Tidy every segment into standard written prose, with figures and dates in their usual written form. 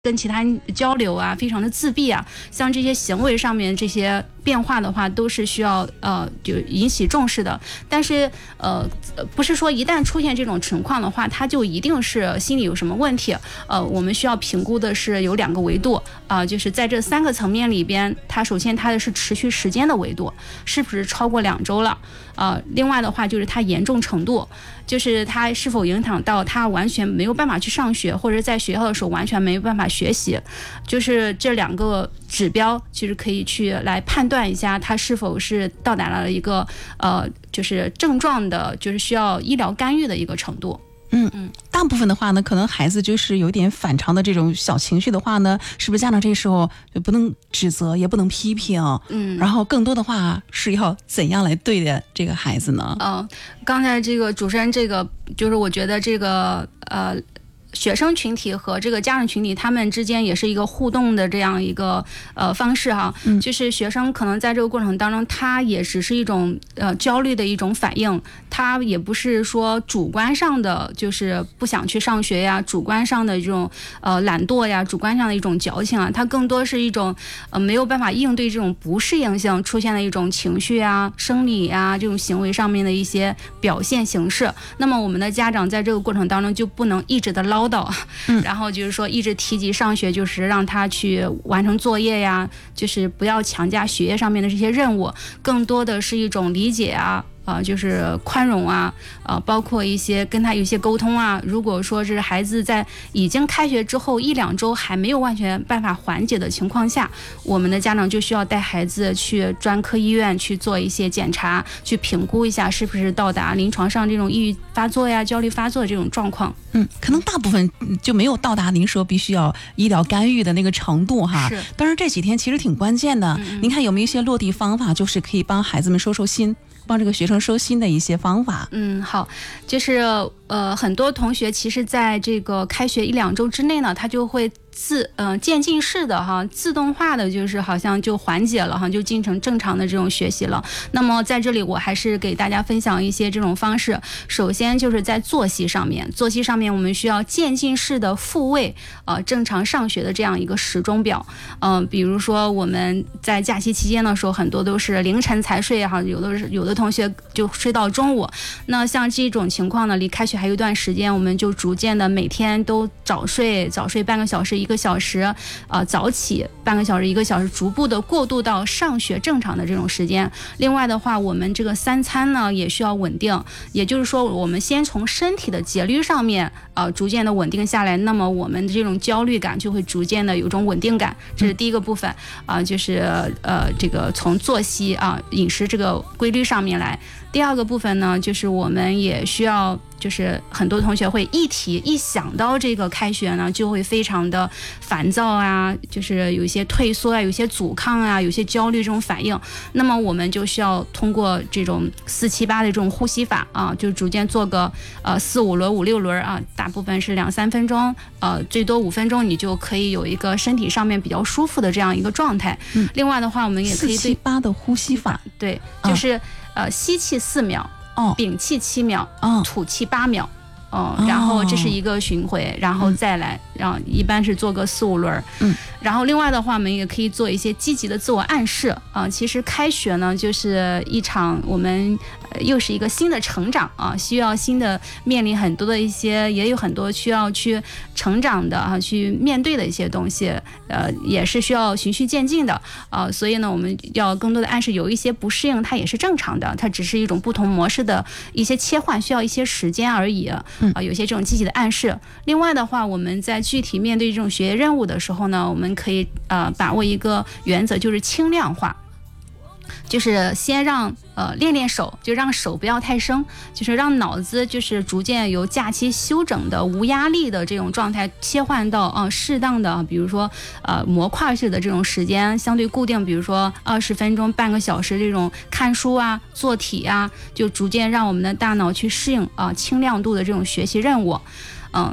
跟其他人交流啊，非常的自闭啊，像这些行为上面这些变化的话，都是需要就引起重视的。但是不是说一旦出现这种情况的话，它就一定是心理有什么问题。我们需要评估的是有2个维度就是在这3个层面里边，它首先它的是持续时间的维度，是不是超过2周了？另外的话就是它严重程度，就是它是否影响到它完全没有办法去上学，或者在学校的时候完全没有办法学习，就是这2个指标，其实可以去来判断一下它是否是到达了一个就是症状的，就是需要医疗干预的一个程度。 大部分的话呢，可能孩子就是有点反常的这种小情绪的话呢，是不是家长这时候就不能指责，也不能批评？然后更多的话是要怎样来对待这个孩子呢？ 刚才这个主持人这个就是我觉得这个学生群体和这个家长群体他们之间也是一个互动的这样一个方式哈，就是学生可能在这个过程当中，他也只是一种焦虑的一种反应，他也不是说主观上的就是不想去上学呀，主观上的这种懒惰呀，主观上的一种矫情啊，他更多是一种没有办法应对这种不适应性出现的一种情绪啊、生理啊这种行为上面的一些表现形式。那么我们的家长在这个过程当中就不能一直的唠叨，然后就是说一直提及上学，就是让他去完成作业呀，就是不要强加学业上面的这些任务，更多的是一种理解啊。就是宽容啊，包括一些跟他有一些沟通啊。如果说是孩子在已经开学之后1-2周还没有完全办法缓解的情况下，我们的家长就需要带孩子去专科医院去做一些检查，去评估一下是不是到达临床上这种抑郁发作呀、焦虑发作这种状况。 可能大部分就没有到达您说必须要医疗干预的那个程度哈。 是。 当然这几天其实挺关键的，您看有没有一些落地方法，就是可以帮孩子们收心，帮这个学生收心的一些方法？ 好，就是很多同学其实在这个开学1-2周之内呢，他就会渐进式的哈，自动化的就是好像就缓解了哈，就进程正常的这种学习了。那么在这里我还是给大家分享一些这种方式。首先就是在作息上面我们需要渐进式的复位正常上学的这样一个时钟表。比如说我们在假期期间的时候，很多都是凌晨才睡哈，有的同学就睡到中午。那像这种情况呢，离开学还有一段时间，我们就逐渐的每天都早睡半个小时1个小时，早起半个小时1个小时，逐步的过渡到上学正常的这种时间。另外的话，我们这个3餐呢也需要稳定，也就是说我们先从身体的节律上面逐渐的稳定下来，那么我们的这种焦虑感就会逐渐的有种稳定感。这是第一个部分就是这个从作息饮食这个规律上面来。第二个部分呢，就是我们也需要，就是很多同学会一想到这个开学呢，就会非常的烦躁啊，就是有一些退缩啊，有一些阻抗啊，有一些焦虑这种反应。那么我们就需要通过这种4-7-8的这种呼吸法就逐渐做个4-5轮、5-6轮大部分是2-3分钟，最多5分钟，你就可以有一个身体上面比较舒服的这样一个状态。另外的话，我们也可以 4-7-8的呼吸法， 对，就是吸气4秒，屏气7秒，吐气8秒，然后这是一个巡回，然后再来，然后一般是做个4-5轮。然后另外的话，我们也可以做一些积极的自我暗示其实开学呢，就是一场我们又是一个新的成长需要新的面临很多的一些，也有很多需要去成长的去面对的一些东西，也是需要循序渐进的所以呢，我们要更多的暗示，有一些不适应它也是正常的，它只是一种不同模式的一些切换，需要一些时间而已有些这种积极的暗示。另外的话，我们在具体面对这种学业任务的时候呢，我们可以把握一个原则，就是轻量化。就是先让练手，就让手不要太生，就是让脑子就是逐渐由假期休整的无压力的这种状态切换到适当的，比如说模块式的这种时间相对固定，比如说20分钟、半个小时这种看书做题就逐渐让我们的大脑去适应轻量度的这种学习任务。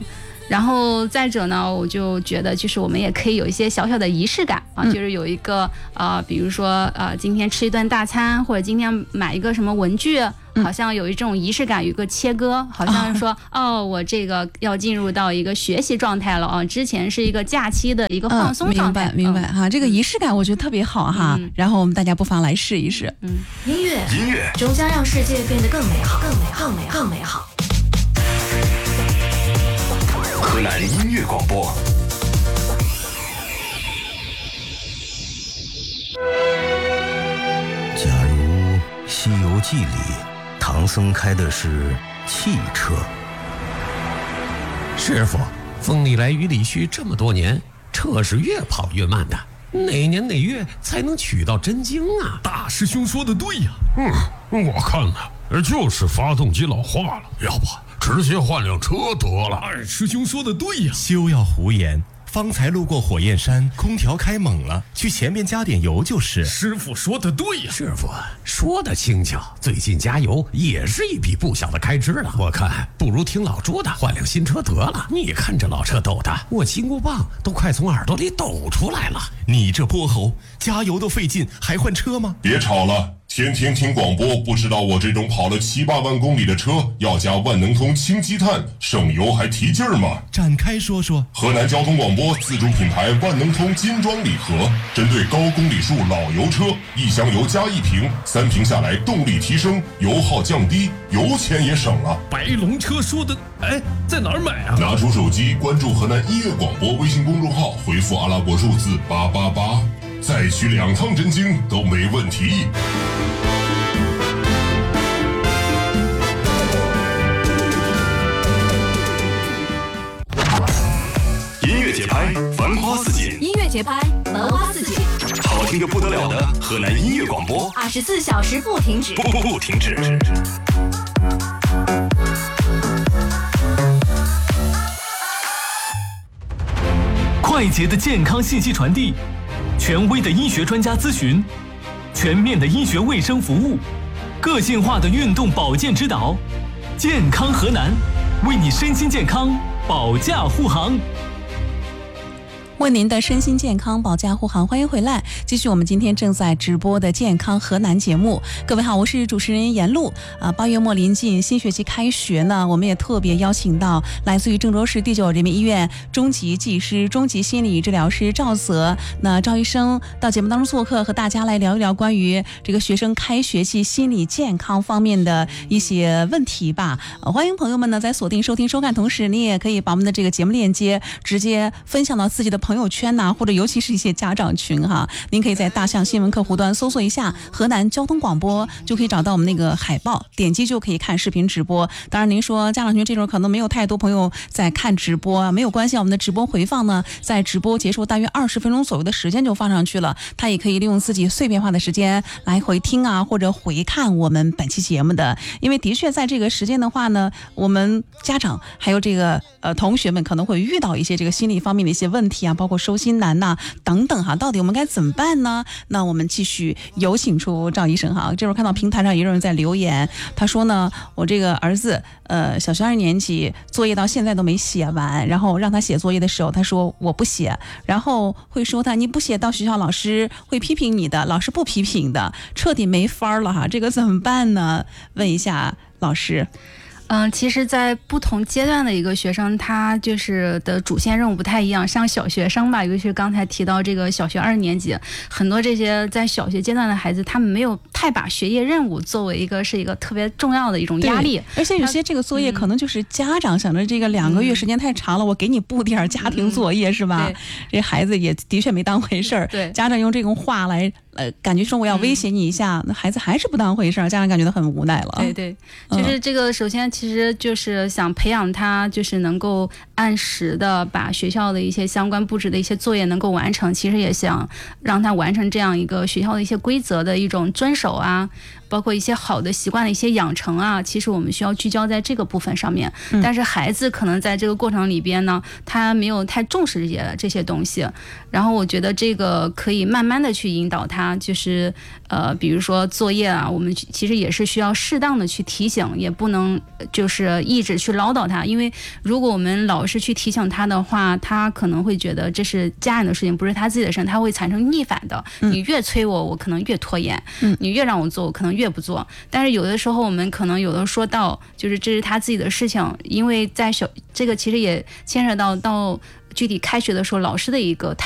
然后再者呢，我就觉得就是我们也可以有一些小小的仪式感啊，就是有一个比如说今天吃一顿大餐，或者今天买一个什么文具。好像有一种仪式感，有一个切割，好像是说我这个要进入到一个学习状态了之前是一个假期的一个放松状态。 明白哈，这个仪式感我觉得特别好哈。然后我们大家不妨来试一试。 音乐终将让世界变得更美好，更美好，更美好，更美好。 河南音乐广播。 假如《西游记》里唐僧开的是汽车， 师傅，风里来雨里去这么多年，车是越跑越慢的，哪年哪月才能取到真经啊？ 大师兄说的对呀。我看呢，就是发动机老化了，要不直接换辆车得了。二师兄说的对呀。 休要胡言，方才路过火焰山，空调开猛了，去前面加点油就是。 师傅说的对呀。 师傅说的轻巧，最近加油也是一笔不小的开支了。我看不如听老朱的，换辆新车得了。你看这老车抖的，我金箍棒都快从耳朵里抖出来了。 你这泼猴，加油都费劲，还换车吗？ 别吵了，天天听广播，不知道我这种跑了7、8万公里的车要加万能通氢积碳，省油还提劲儿吗？ 展开说说。 河南交通广播自主品牌万能通金装礼盒，针对高公里数老油车，1箱油加1瓶，3瓶下来动力提升，油耗降低，油钱也省了。 白龙车说的，在哪儿买啊？ 拿出手机关注河南音乐广播微信公众号，回复阿拉伯数字888，再取2趟真经都没问题。 音乐节拍，繁花似锦。 音乐节拍，繁花似锦。 好听的不得了的河南音乐广播 ，24小时不停止， 不停止。 快捷的健康信息传递，权威的医学专家咨询，全面的医学卫生服务，个性化的运动保健指导，健康河南，为你身心健康保驾护航。 为您的身心健康保驾护航，欢迎回来，继续我们今天正在直播的健康河南节目。各位好，我是主持人闫露。8月末临近，新学期开学呢，我们也特别邀请到来自于郑州市第9人民医院中级技师、中级心理治疗师赵泽，赵医生到节目当中做客，和大家来聊一聊关于这个学生开学期心理健康方面的一些问题吧。欢迎朋友们呢在锁定收听收看同时，你也可以把我们的这个节目链接直接分享到自己的朋友圈呐，或者尤其是一些家长群哈，您可以在大象新闻客户端搜索一下河南交通广播，就可以找到我们那个海报，点击就可以看视频直播。当然您说家长群这种可能没有太多朋友在看直播啊，没有关系，我们的直播回放呢在直播结束大约20分钟左右的时间就放上去了，他也可以利用自己碎片化的时间来回听啊，或者回看我们本期节目的。因为的确在这个时间的话呢，我们家长还有这个同学们可能会遇到一些这个心理方面的一些问题啊，包括收心难呐等等哈，到底我们该怎么办呢？那我们继续有请出赵医生哈。这会儿看到平台上也有人在留言，他说呢，我这个儿子小学2年级作业到现在都没写完，然后让他写作业的时候，他说我不写，然后会说他你不写到学校老师会批评你的，老师不批评的，彻底没法了哈，这个怎么办呢？问一下老师。 其实在不同阶段的一个学生，他就是的主线任务不太一样。像小学生吧，尤其是刚才提到这个小学2年级，很多这些在小学阶段的孩子，他们没有太把学业任务作为是一个特别重要的一种压力。 而且有些这个作业可能就是家长想着这个2个月时间太长了，我给你布点家庭作业是吧？这孩子也的确没当回事儿。 对， 家长用这种话来感觉说我要威胁你一下，那孩子还是不当回事儿，家长感觉到很无奈了。 对，就是这个首先其实就是想培养他，就是能够按时的把学校的一些相关布置的一些作业能够完成，其实也想让他完成这样一个学校的一些规则的一种遵守啊，包括一些好的习惯的一些养成啊，其实我们需要聚焦在这个部分上面。但是孩子可能在这个过程里边呢，他没有太重视这些东西，然后我觉得这个可以慢慢的去引导他。 啊，就是比如说作业啊，我们其实也是需要适当的去提醒，也不能就是一直去唠叨他，因为如果我们老是去提醒他的话，他可能会觉得这是家人的事情，不是他自己的事情，他会产生逆反的。你越催我，我可能越拖延；你越让我做，我可能越不做。但是有的时候我们可能有的说到，就是这是他自己的事情，因为在这个其实也牵扯到具体开学的时候老师的一个